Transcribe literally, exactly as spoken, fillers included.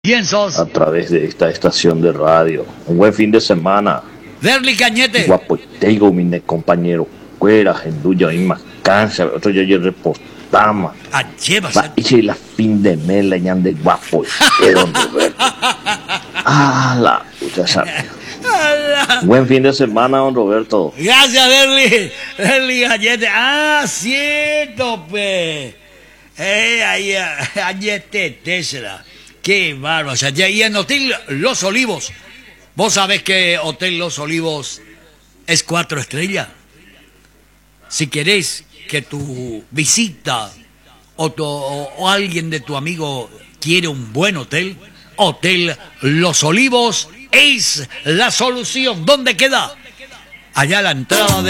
Piensos. A través de esta estación de radio. Un buen fin de semana. Verli Cañete. Guapo, tengo mi compañero. Cuera, genduya, y más cansa. Otro yo yo repostama. Ah, llevas. Va, y la fin de mes la ñan de guapo. Don Roberto. Ah, la puta sabe. Buen fin de semana, don Roberto. Gracias, Verli. Verli Cañete. Ah, cierto, pe. Eh, ahí, Cañete Tesla. Qué bárbaro. O sea, y en Hotel Los Olivos. ¿Vos sabés que Hotel Los Olivos es cuatro estrellas? Si querés que tu visita o, tu, o, o alguien de tu amigo quiere un buen hotel, Hotel Los Olivos es la solución. ¿Dónde queda? Allá a la entrada de